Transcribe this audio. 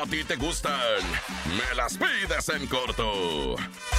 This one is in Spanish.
a ti te gustan, me las pides en corto.